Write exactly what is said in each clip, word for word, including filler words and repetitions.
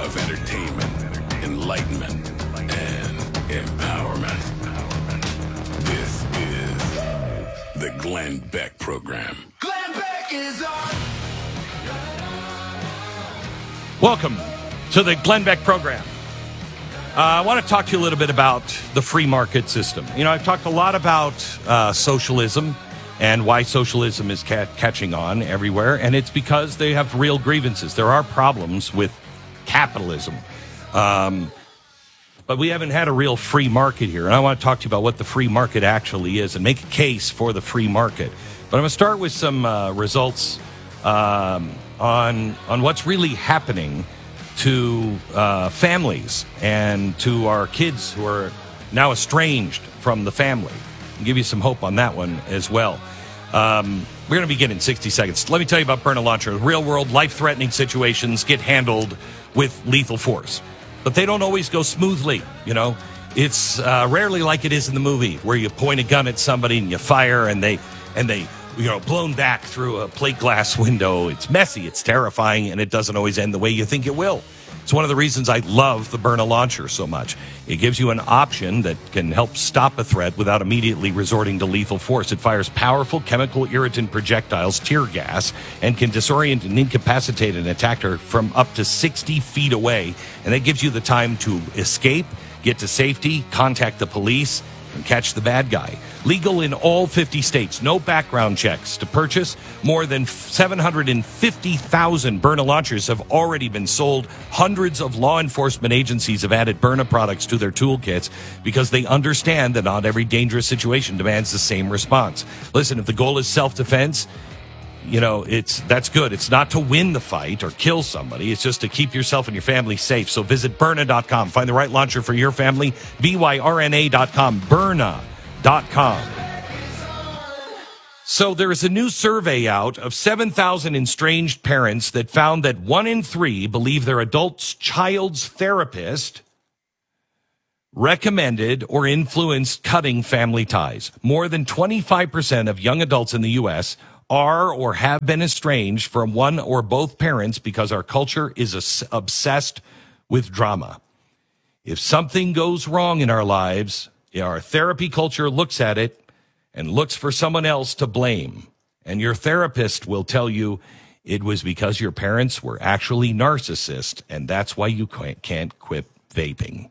of entertainment, enlightenment, and empowerment. This is the Glenn Beck Program. Glenn Beck is on. Welcome to the Glenn Beck Program. Uh, I want to talk to you a little bit about the free market system. You know, I've talked a lot about uh, socialism and why socialism is ca- catching on everywhere, and it's because they have real grievances. There are problems with capitalism, um, but we haven't had a real free market here, and I want to talk to you about what the free market actually is and make a case for the free market. But I'm going to start with some uh, results um, on on what's really happening to uh, families and to our kids who are now estranged from the family. I'll give you some hope on that one as well. Um, we're going to begin in sixty seconds. Let me tell you about Byrna Launcher. Real-world, life-threatening situations get handled with lethal force. But they don't always go smoothly, you know. It's uh, rarely like it is in the movie, where you point a gun at somebody and you fire and they, and they, you know, blown back through a plate glass window. It's messy, it's terrifying, and it doesn't always end the way you think it will. It's one of the reasons I love the Byrna Launcher so much. It gives you an option that can help stop a threat without immediately resorting to lethal force. It fires powerful chemical irritant projectiles, tear gas, and can disorient and incapacitate an attacker from up to sixty feet away. And that gives you the time to escape, get to safety, contact the police, and catch the bad guy. Legal in all fifty states. No background checks. To purchase, more than seven hundred fifty thousand Byrna launchers have already been sold. Hundreds of law enforcement agencies have added Byrna products to their toolkits because they understand that not every dangerous situation demands the same response. Listen, if the goal is self-defense, you know, it's that's good. It's not to win the fight or kill somebody. It's just to keep yourself and your family safe. So visit Byrna dot com. Find the right launcher for your family. B Y R N A dot com. Byrna dot com. So there is a new survey out of seven thousand estranged parents that found that one in three believe their adult child's therapist recommended or influenced cutting family ties. More than twenty-five percent of young adults in the U S are or have been estranged from one or both parents because our culture is obsessed with drama. If something goes wrong in our lives, our therapy culture looks at it and looks for someone else to blame. And your therapist will tell you it was because your parents were actually narcissists, and that's why you can't quit vaping.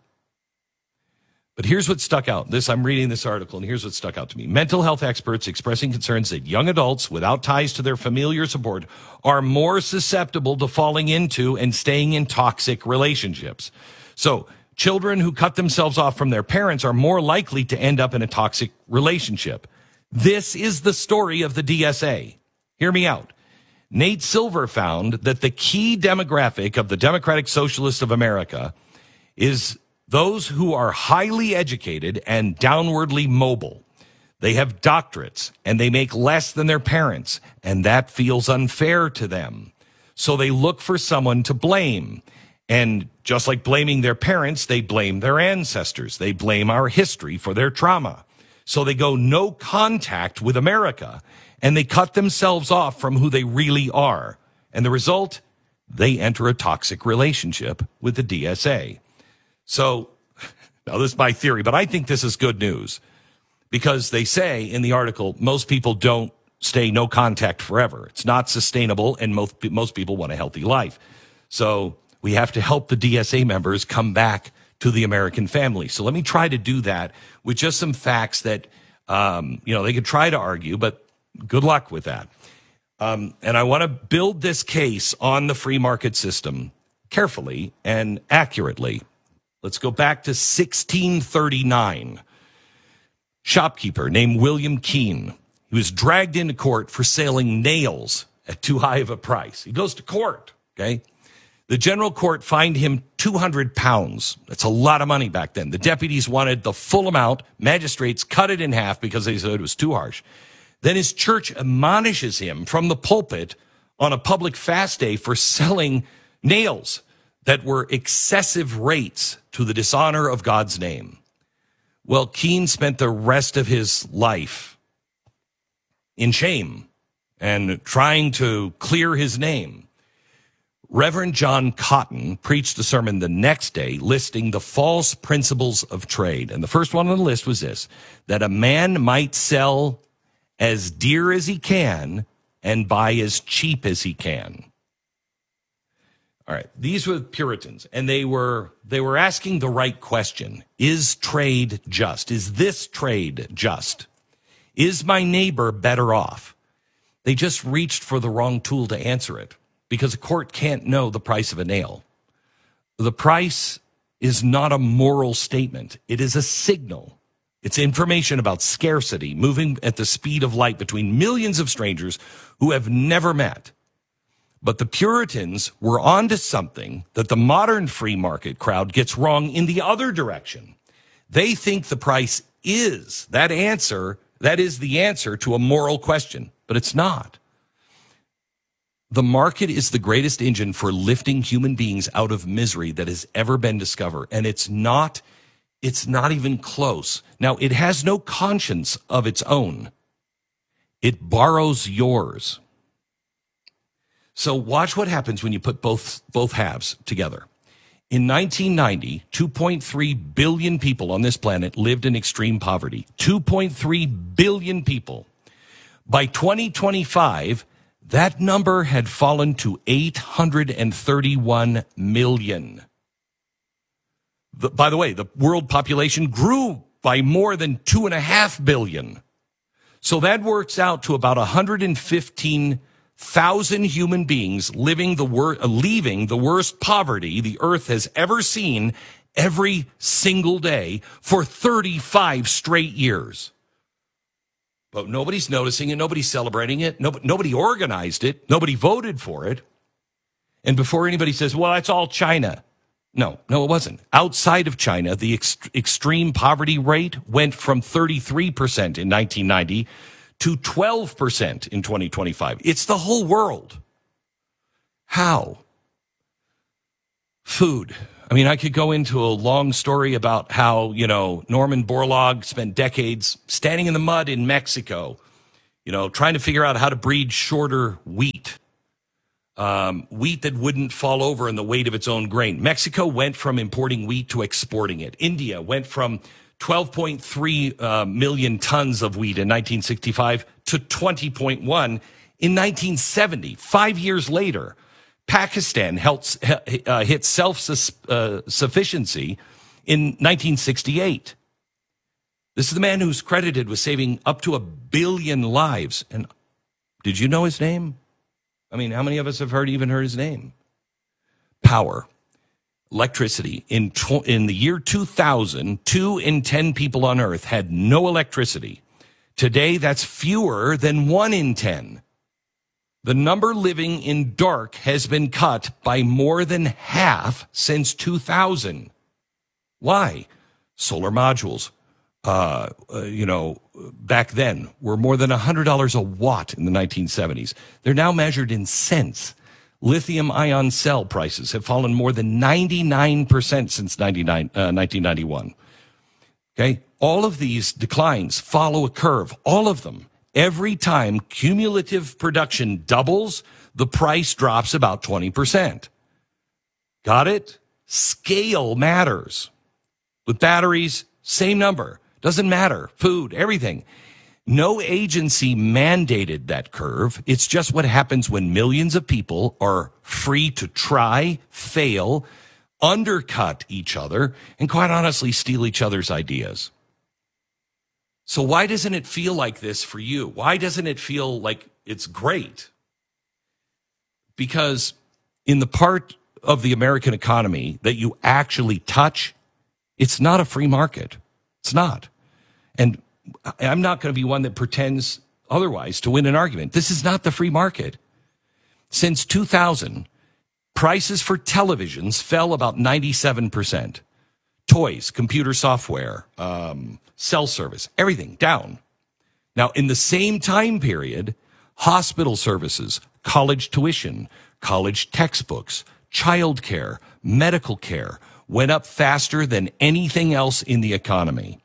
But here's what stuck out. This, I'm reading this article, and here's what stuck out to me. Mental health experts expressing concerns that young adults without ties to their familiar support are more susceptible to falling into and staying in toxic relationships. So children who cut themselves off from their parents are more likely to end up in a toxic relationship. This is the story of the D S A. Hear me out. Nate Silver found that the key demographic of the Democratic Socialists of America is those who are highly educated and downwardly mobile. They have doctorates and they make less than their parents, and that feels unfair to them. So they look for someone to blame. And just like blaming their parents, they blame their ancestors. They blame our history for their trauma. So they go no contact with America, and they cut themselves off from who they really are. And the result, they enter a toxic relationship with the D S A. So, now this is my theory, but I think this is good news because they say in the article, most people don't stay no contact forever. It's not sustainable, and most, most people want a healthy life. So we have to help the D S A members come back to the American family. So let me try to do that with just some facts that, um, you know, they could try to argue, but good luck with that. Um, and I want to build this case on the free market system carefully and accurately. Let's go back to sixteen thirty-nine. Shopkeeper named William Keene. He was dragged into court for selling nails at too high of a price. He goes to court, okay? The general court fined him two hundred pounds. That's a lot of money back then. The deputies wanted the full amount. Magistrates cut it in half because they said it was too harsh. Then his church admonishes him from the pulpit on a public fast day for selling nails that were excessive rates to the dishonor of God's name. Well, Keene spent the rest of his life in shame and trying to clear his name. Reverend John Cotton preached a sermon the next day listing the false principles of trade. And the first one on the list was this, that a man might sell as dear as he can and buy as cheap as he can. All right, these were Puritans, and they were they were asking the right question. Is trade just? Is this trade just? Is my neighbor better off? They just reached for the wrong tool to answer it, because a court can't know the price of a nail. The price is not a moral statement. It is a signal. It's information about scarcity, moving at the speed of light between millions of strangers who have never met. But the Puritans were onto something that the modern free market crowd gets wrong in the other direction. They think the price is that answer, that is the answer to a moral question, but it's not. The market is the greatest engine for lifting human beings out of misery that has ever been discovered. And it's not, it's not even close. Now, it has no conscience of its own. It borrows yours. So watch what happens when you put both, both halves together. In nineteen ninety, two point three billion people on this planet lived in extreme poverty. two point three billion people. By twenty twenty-five, that number had fallen to eight hundred thirty-one million. The, by the way, the world population grew by more than two and a half billion. So that works out to about one hundred fifteen thousand human beings living the wor- uh, leaving the worst poverty the earth has ever seen every single day for thirty-five straight years. But nobody's noticing it. Nobody's celebrating it. Nobody, nobody organized it. Nobody voted for it. And before anybody says, well, that's all China. No, no, it wasn't. Outside of China, the ex- extreme poverty rate went from thirty-three percent in nineteen ninety to twelve percent in twenty twenty-five. It's the whole world. How? Food. I mean, I could go into a long story about how, you know, Norman Borlaug spent decades standing in the mud in Mexico, you know, trying to figure out how to breed shorter wheat, um, wheat that wouldn't fall over in the weight of its own grain. Mexico went from importing wheat to exporting it. India went from twelve point three uh, million tons of wheat in nineteen sixty-five to twenty point one in nineteen seventy. Five years later, Pakistan helped, uh, hit self-sufficiency in nineteen sixty-eight. This is the man who's credited with saving up to a billion lives. And did you know his name? I mean, how many of us have heard even heard his name? Power. Electricity. In tw- in the year two thousand, two in ten people on Earth had no electricity. Today, that's fewer than one in ten. The number living in dark has been cut by more than half since two thousand. Why? Solar modules, uh, uh, you know, back then were more than one hundred dollars a watt in the nineteen seventies. They're now measured in cents. Lithium-ion cell prices have fallen more than ninety-nine percent since nineteen ninety-one. Okay? All of these declines follow a curve, all of them. Every time cumulative production doubles, the price drops about twenty percent. Got it? Scale matters. With batteries, same number. Doesn't matter. Food, everything. No agency mandated that curve. It's just what happens when millions of people are free to try, fail, undercut each other, and quite honestly, steal each other's ideas. So why doesn't it feel like this for you? Why doesn't it feel like it's great? Because in the part of the American economy that you actually touch, it's not a free market. It's not. And I'm not going to be one that pretends otherwise to win an argument. This is not the free market. Since two thousand, prices for televisions fell about ninety-seven percent. Toys, computer software, um, cell service, everything down. Now, in the same time period, hospital services, college tuition, college textbooks, childcare, medical care went up faster than anything else in the economy.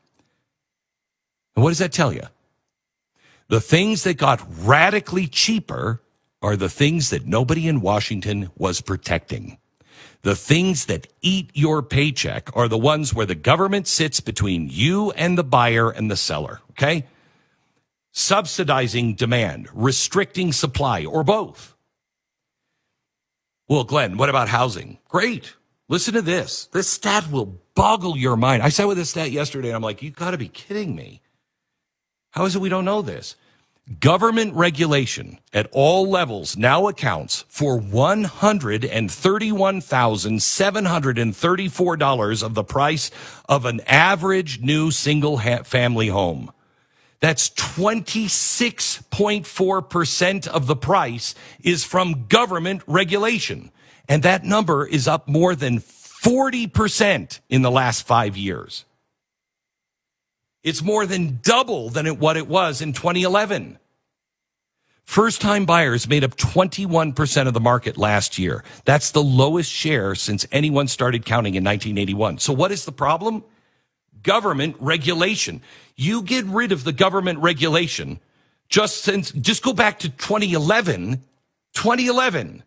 And what does that tell you? The things that got radically cheaper are the things that nobody in Washington was protecting. The things that eat your paycheck are the ones where the government sits between you and the buyer and the seller, okay? Subsidizing demand, restricting supply, or both. Well, Glenn, what about housing? Great. Listen to this. This stat will boggle your mind. I sat with this stat yesterday, and I'm like, you got to be kidding me. How is it we don't know this? Government regulation at all levels now accounts for one hundred thirty-one thousand seven hundred thirty-four dollars of the price of an average new single-family home. That's twenty-six point four percent of the price is from government regulation. And that number is up more than forty percent in the last five years. It's more than double than it, what it was in twenty eleven. First-time buyers made up twenty-one percent of the market last year. That's the lowest share since anyone started counting in nineteen eighty-one. So what is the problem? Government regulation. You get rid of the government regulation just since, just go back to twenty eleven. twenty eleven.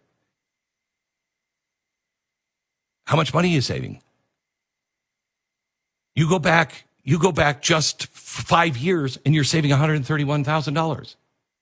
How much money are you saving? You go back, you go back just five years and you're saving one hundred thirty-one thousand dollars.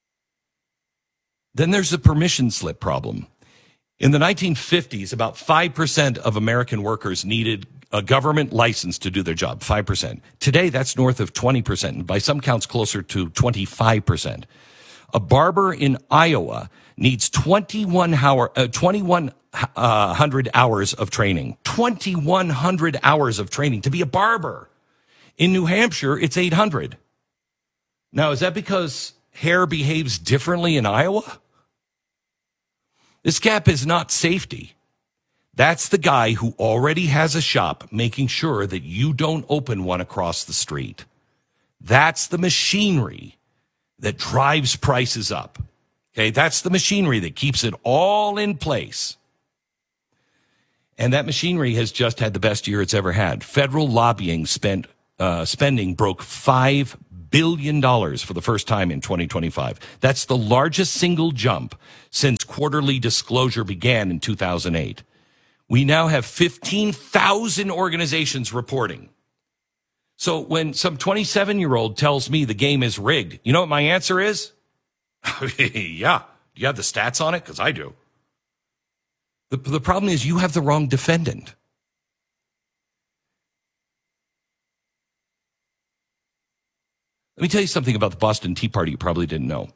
Then there's the permission slip problem. In the nineteen fifties, about five percent of American workers needed a government license to do their job, five percent. Today, that's north of twenty percent, and by some counts closer to twenty-five percent. A barber in Iowa needs twenty-one hundred hours of training. twenty-one hundred hours of training to be a barber. In New Hampshire, it's eight hundred. Now, is that because hair behaves differently in Iowa? This gap is not safety. That's the guy who already has a shop making sure that you don't open one across the street. That's the machinery that drives prices up. Okay, that's the machinery that keeps it all in place. And that machinery has just had the best year it's ever had. Federal lobbying spent uh, spending broke five billion dollars for the first time in twenty twenty-five. That's the largest single jump since quarterly disclosure began in two thousand eight. We now have fifteen thousand organizations reporting. So when some twenty-seven-year-old tells me the game is rigged, you know what my answer is? Yeah. Do you have the stats on it? Because I do. The, the problem is you have the wrong defendant. Let me tell you something about the Boston Tea Party you probably didn't know.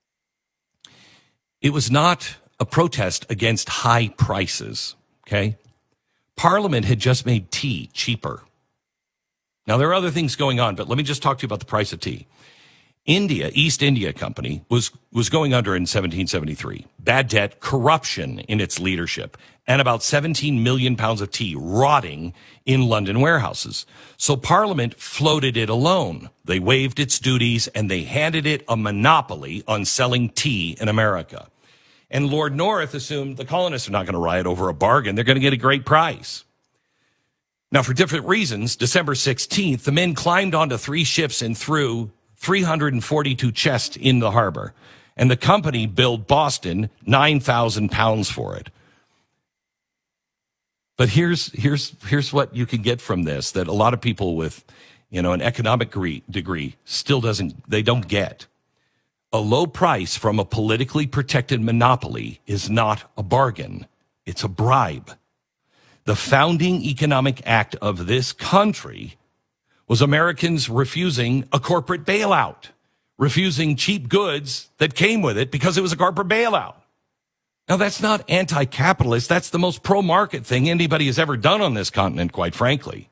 It was not a protest against high prices, okay? Parliament had just made tea cheaper. Now, there are other things going on, but let me just talk to you about the price of tea. India, East India Company, was, was going under in seventeen seventy-three. Bad debt, corruption in its leadership, and about seventeen million pounds of tea rotting in London warehouses. So Parliament floated it alone. They waived its duties, and they handed it a monopoly on selling tea in America. And Lord North assumed the colonists are not going to riot over a bargain. They're going to get a great price. Now, for different reasons, December sixteenth, the men climbed onto three ships and threw three hundred forty-two chests in the harbor. And the company billed Boston nine thousand pounds for it. But here's, here's, here's what you can get from this that a lot of people with, you know, an economic degree, degree still doesn't, they don't get. A low price from a politically protected monopoly is not a bargain. It's a bribe. The founding economic act of this country was Americans refusing a corporate bailout, refusing cheap goods that came with it because it was a corporate bailout. Now, that's not anti-capitalist. That's the most pro-market thing anybody has ever done on this continent, quite frankly.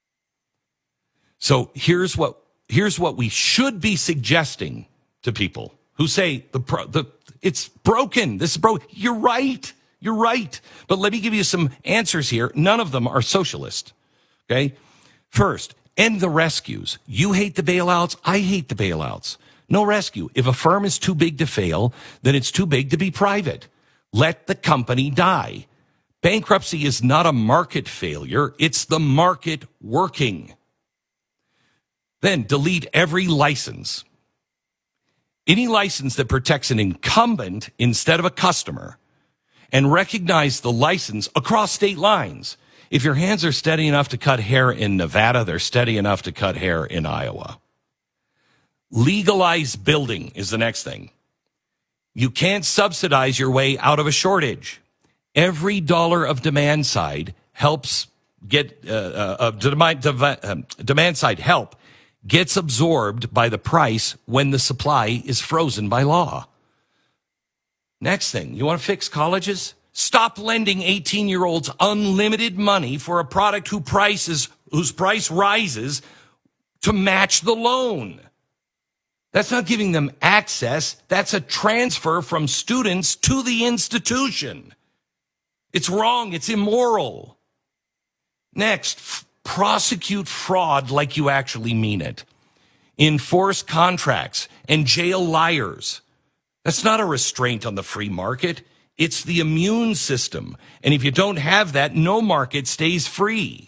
So here's what, here's what we should be suggesting to people who say the, the it's broken. This is broken. You're right. You're right. But let me give you some answers here. None of them are socialist. Okay. First, end the rescues. You hate the bailouts. I hate the bailouts. No rescue. If a firm is too big to fail, then it's too big to be private. Let the company die. Bankruptcy is not a market failure. It's the market working. Then delete every license. Any license that protects an incumbent instead of a customer and recognize the license across state lines. If your hands are steady enough to cut hair in Nevada, they're steady enough to cut hair in Iowa. Legalize building is the next thing. You can't subsidize your way out of a shortage. Every dollar of demand side helps get, uh, uh, demand, uh, demand side help gets absorbed by the price when the supply is frozen by law. Next thing, you want to fix colleges? Stop lending eighteen-year-olds unlimited money for a product whose price is, whose price rises to match the loan. That's not giving them access. That's a transfer from students to the institution. It's wrong. It's immoral. Next, f- prosecute fraud like you actually mean it. Enforce contracts and jail liars. That's not a restraint on the free market. It's the immune system. And if you don't have that, no market stays free.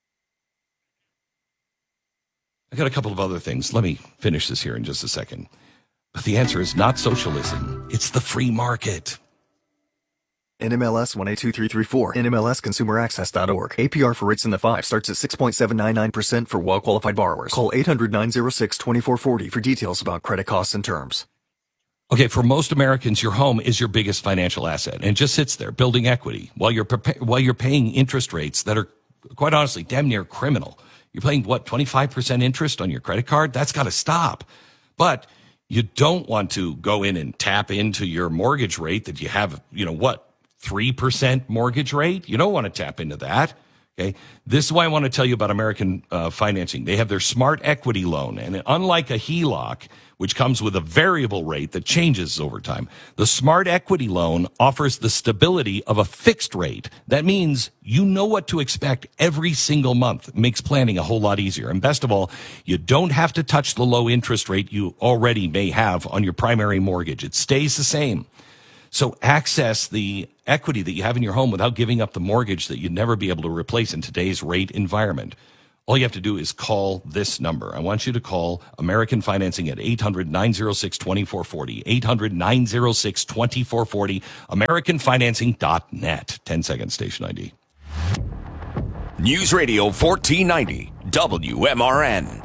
I got a couple of other things. Let me finish this here in just a second. But the answer is not socialism. It's the free market. N M L S one eight two three three four, N M L S consumer access dot org. A P R for rates in the five starts at six point seven nine nine percent for well-qualified borrowers. Call eight hundred nine oh six two four four oh for details about credit costs and terms. Okay, for most Americans, your home is your biggest financial asset, and it just sits there building equity while you're prepa- while you're paying interest rates that are, quite honestly, damn near criminal. You're paying, what, twenty-five percent interest on your credit card? That's got to stop. But you don't want to go in and tap into your mortgage rate that you have, you know, what, three percent mortgage rate? You don't want to tap into that. Okay, this is why I want to tell you about American uh, Financing. They have their Smart Equity Loan, and unlike a H E L O C, which comes with a variable rate that changes over time, the Smart Equity Loan offers the stability of a fixed rate. That means you know what to expect every single month. It makes planning a whole lot easier. And best of all, you don't have to touch the low interest rate you already may have on your primary mortgage. It stays the same. So access the equity that you have in your home without giving up the mortgage that you'd never be able to replace in today's rate environment. All you have to do is call this number. I want you to call American Financing at eight hundred nine oh six two four four oh, eight hundred nine oh six two four four oh, american financing dot net. ten seconds, station I D. News Radio fourteen ninety, W M R N.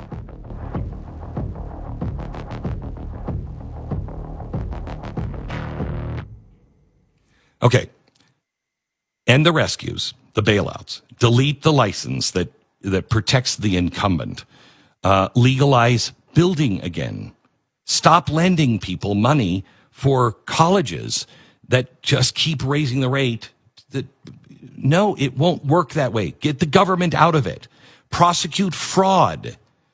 Okay. End the rescues, the bailouts. Delete the license that, that protects the incumbent. Uh, legalize building again. Stop lending people money for colleges that just keep raising the rate. That, no, it won't work that way. Get the government out of it. Prosecute fraud.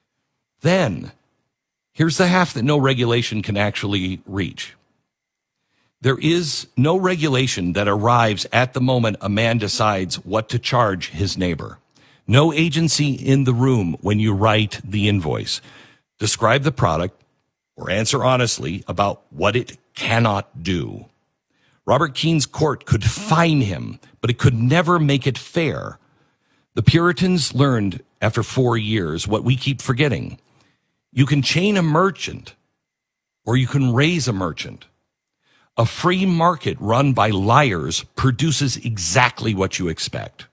Then, here's the half that no regulation can actually reach. There is no regulation that arrives at the moment a man decides what to charge his neighbor. No agency in the room when you write the invoice. Describe the product or answer honestly about what it cannot do. Robert Keene's court could fine him, but it could never make it fair. The Puritans learned after four years what we keep forgetting. You can chain a merchant or you can raise a merchant. A free market run by liars produces exactly what you expect,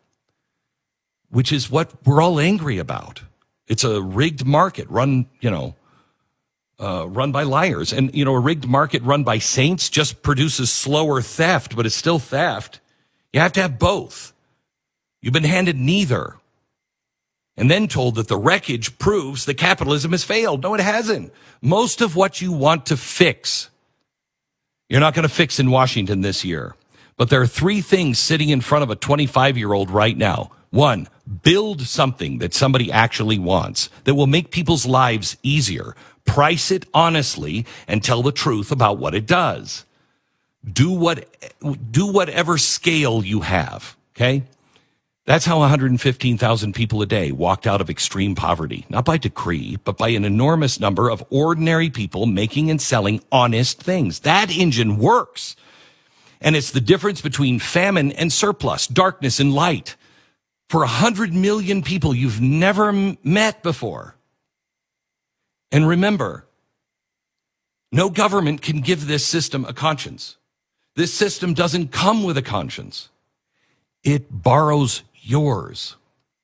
which is what we're all angry about. It's a rigged market run, you know, uh, run by liars. And, you know, a rigged market run by saints just produces slower theft, but it's still theft. You have to have both. You've been handed neither. And then told that the wreckage proves that capitalism has failed. No, it hasn't. Most of what you want to fix, you're not going to fix in Washington this year. But there are three things sitting in front of a twenty-five-year-old right now. One, build something that somebody actually wants that will make people's lives easier. Price it honestly and tell the truth about what it does. Do what, do whatever scale you have, okay? That's how one hundred fifteen thousand people a day walked out of extreme poverty, not by decree, but by an enormous number of ordinary people making and selling honest things. That engine works. And it's the difference between famine and surplus, darkness and light. For one hundred million people you've never met before. And remember, No government can give this system a conscience. This system doesn't come with a conscience. It borrows yours.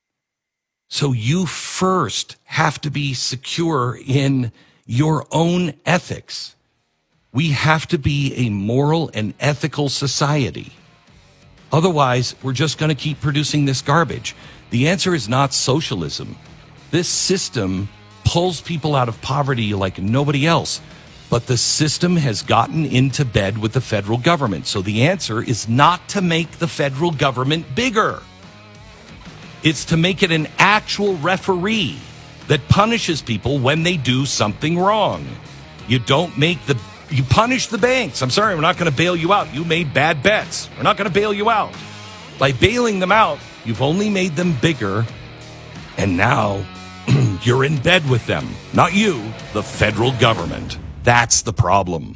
So you first have to be secure in your own ethics. We have to be a moral and ethical society. Otherwise, we're just going to keep producing this garbage. The answer is not socialism. This system pulls people out of poverty like nobody else. But the system has gotten into bed with the federal government. So the answer is not to make the federal government bigger. It's to make it an actual referee that punishes people when they do something wrong. You don't make the, you punish the banks. I'm sorry, we're not going to bail you out. You made bad bets. We're not going to bail you out. By bailing them out, you've only made them bigger. And now you're in bed with them. Not you, the federal government. That's the problem.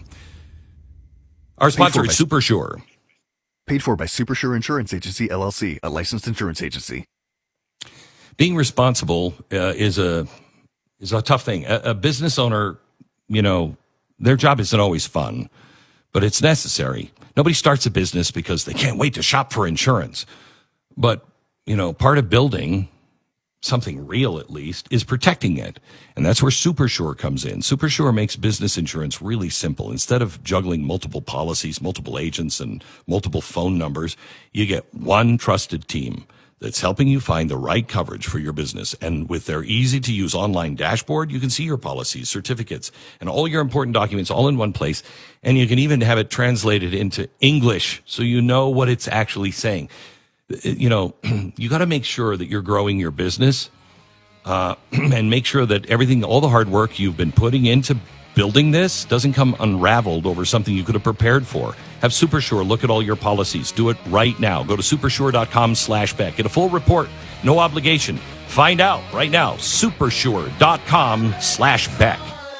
Our sponsor is SuperSure. Paid for by SuperSure Insurance Agency, L L C, a licensed insurance agency. Being responsible uh, is a is a tough thing. A, a business owner, you know, their job isn't always fun, but it's necessary. Nobody starts a business because they can't wait to shop for insurance. But, you know, part of building something real, at least, is protecting it. And that's where SuperSure comes in. SuperSure makes business insurance really simple. Instead of juggling multiple policies, multiple agents, and multiple phone numbers, you get one trusted team that's helping you find the right coverage for your business. And with their easy-to-use online dashboard, you can see your policies, certificates, and all your important documents all in one place. And you can even have it translated into English so you know what it's actually saying. You know, you got to make sure that you're growing your business uh, and make sure that everything, all the hard work you've been putting into building this doesn't come unraveled over something you could have prepared for. Have SuperSure look at all your policies. Do it right now. Go to supersure.com slash Beck. Get a full report. No obligation. Find out right now. Supersure.com slash Beck.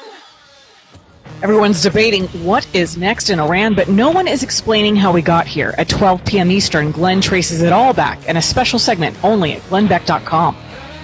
Everyone's debating what is next in Iran, but no one is explaining how we got here. At twelve p.m. Eastern, Glenn traces it all back in a special segment only at glenn beck dot com.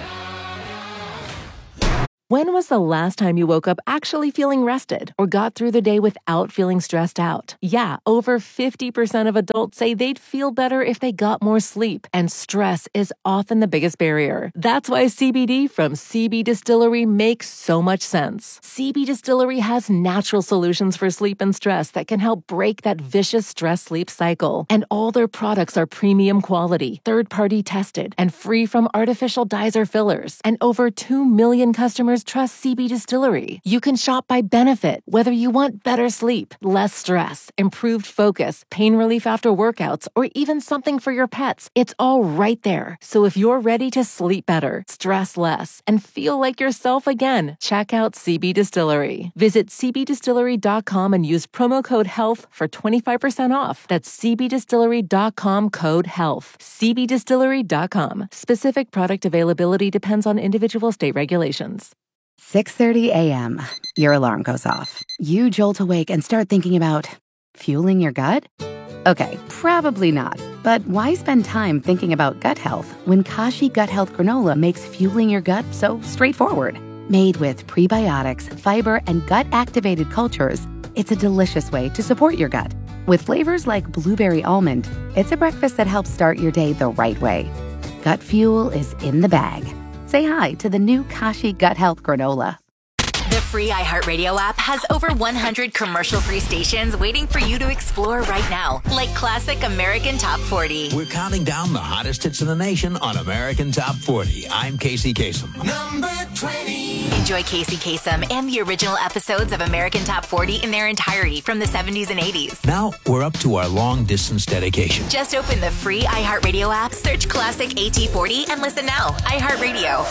When was the last time you woke up actually feeling rested or got through the day without feeling stressed out? Yeah, over fifty percent of adults say they'd feel better if they got more sleep, and stress is often the biggest barrier. That's why C B D from C B Distillery makes so much sense. C B Distillery has natural solutions for sleep and stress that can help break that vicious stress-sleep cycle. And all their products are premium quality, third-party tested, and free from artificial dyes or fillers. And over two million customers trust C B Distillery. You can shop by benefit, whether you want better sleep, less stress, improved focus, pain relief after workouts, or even something for your pets. It's all right there. So if you're ready to sleep better, stress less, and feel like yourself again, check out C B Distillery. Visit c b distillery dot com and use promo code HEALTH for twenty-five percent off. That's c b distillery dot com code HEALTH. c b distillery dot com. Specific product availability depends on individual state regulations. six thirty a.m. Your alarm goes off. You jolt awake and start thinking about fueling your gut? Okay, probably not. But why spend time thinking about gut health when Kashi Gut Health Granola makes fueling your gut so straightforward? Made with prebiotics, fiber, and gut-activated cultures, it's a delicious way to support your gut. With flavors like blueberry almond, it's a breakfast that helps start your day the right way. Gut fuel is in the bag. Say hi to the new Kashi Gut Health Granola. The free iHeartRadio app has over one hundred commercial-free stations waiting for you to explore right now, like classic American Top forty. We're counting down the hottest hits in the nation on American Top forty. I'm Casey Kasem. Number twenty. Enjoy Casey Kasem and the original episodes of American Top forty in their entirety from the seventies and eighties. Now we're up to our long-distance dedication. Just open the free iHeartRadio app, search Classic A T forty, and listen now. iHeartRadio.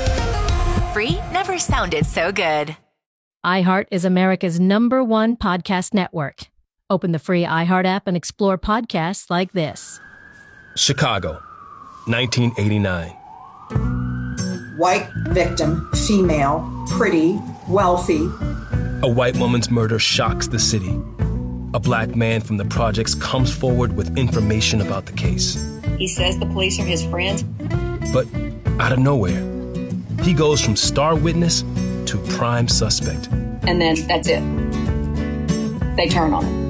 Free never sounded so good. iHeart is America's number one podcast network. Open the free iHeart app and explore podcasts like this. Chicago, nineteen eighty-nine. White victim, female, pretty, wealthy. A white woman's murder shocks the city. A black man from the projects comes forward with information about the case. He says the police are his friends. But out of nowhere, he goes from star witness to prime suspect. And then that's it. they turn on it.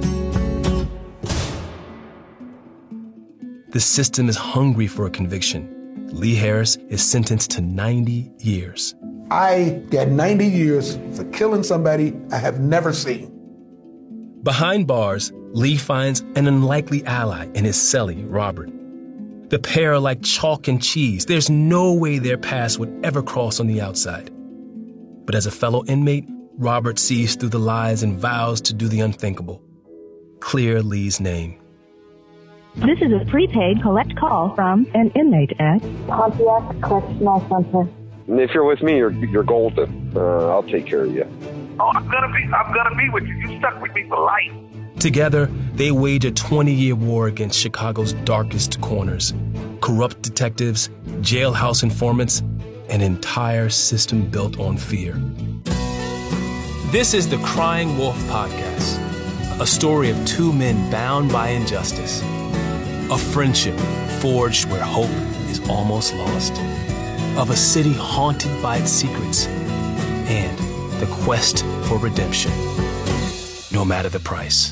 The system is hungry for a conviction. Lee Harris is sentenced to ninety years. I got ninety years for killing somebody I have never seen. Behind bars, Lee finds an unlikely ally in his cellie, Robert. The pair are like chalk and cheese. There's no way their paths would ever cross on the outside. But as a fellow inmate, Robert sees through the lies and vows to do the unthinkable. Clear Lee's name. This is a prepaid collect call from an inmate at Pontiac Correctional Center. If you're with me, you're you're golden. Uh, I'll take care of you. Oh, I'm gonna be I'm gonna be with you. You stuck with me for life. Together, they wage a twenty-year war against Chicago's darkest corners. Corrupt detectives, jailhouse informants, an entire system built on fear. This is the Crying Wolf Podcast, a story of two men bound by injustice. A friendship forged where hope is almost lost. Of a city haunted by its secrets. And the quest for redemption, no matter the price.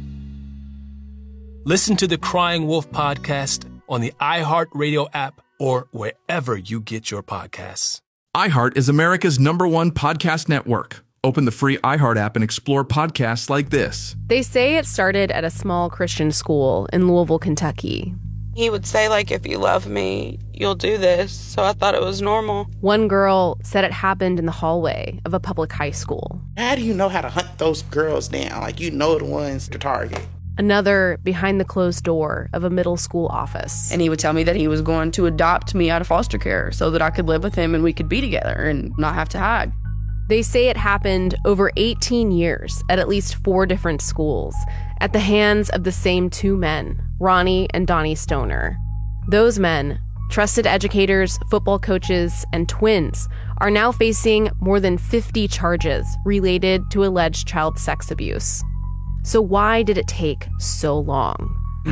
Listen to the Crying Wolf Podcast on the iHeartRadio app or wherever you get your podcasts. iHeart is America's number one podcast network. Open the free iHeart app and explore podcasts like this. They say it started at a small Christian school in Louisville, Kentucky. He would say, like, if you love me, you'll do this. So I thought it was normal. One girl said it happened in the hallway of a public high school. How do you know how to hunt those girls down? Like, you know the ones to target. Another behind the closed door of a middle school office. And he would tell me that he was going to adopt me out of foster care so that I could live with him and we could be together and not have to hide. They say it happened over eighteen years at at least four different schools at the hands of the same two men, Ronnie and Donnie Stoner. Those men, trusted educators, football coaches, and twins, are now facing more than fifty charges related to alleged child sex abuse. So why did it take so long?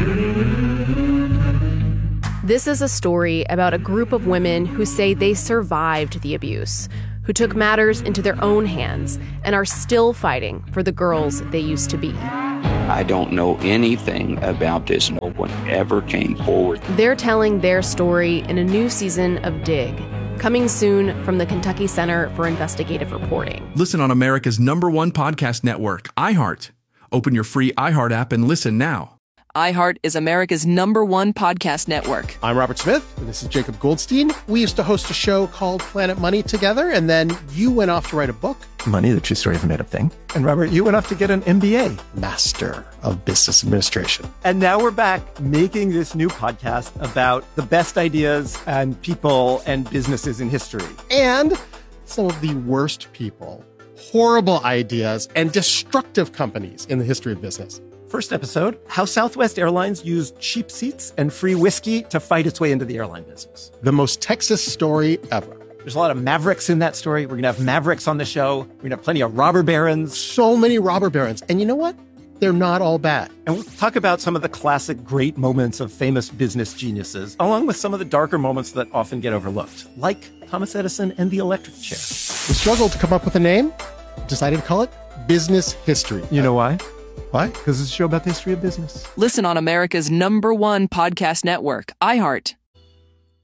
This is a story about a group of women who say they survived the abuse, who took matters into their own hands and are still fighting for the girls they used to be. I don't know anything about this. No one ever came forward. They're telling their story in a new season of Dig, coming soon from the Kentucky Center for Investigative Reporting. Listen on America's number one podcast network, iHeart. Open your free iHeart app and listen now. iHeart is America's number one podcast network. I'm Robert Smith, and this is Jacob Goldstein. We used to host a show called Planet Money together, and then you went off to write a book. Money, the true story of a made-up thing. And Robert, you went off to get an M B A, Master of Business Administration. And now we're back making this new podcast about the best ideas and people and businesses in history. And some of the worst people, horrible ideas, and destructive companies in the history of business. First episode, how Southwest Airlines used cheap seats and free whiskey to fight its way into the airline business. The most Texas story ever. There's a lot of Mavericks in that story. We're going to have Mavericks on the show. We're going to have plenty of robber barons. So many robber barons. And you know what? They're not all bad. And we'll talk about some of the classic great moments of famous business geniuses, along with some of the darker moments that often get overlooked, like Thomas Edison and the electric chair. We struggled to come up with a name, decided to call it Business History. You know why? Why? Because it's a show about the history of business. Listen on America's number one podcast network, iHeart.